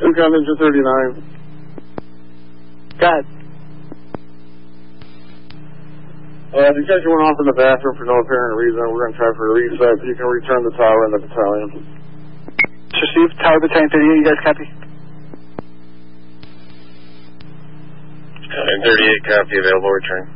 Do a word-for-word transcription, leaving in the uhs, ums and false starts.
Recon Ninja thirty-nine. Go ahead. Uh, detector went off in the bathroom for no apparent reason. We're going to try for a reset. You can return the tower in the battalion. Received. Tower Battalion thirty-eight, you guys copy? thirty-eight, copy, available, return.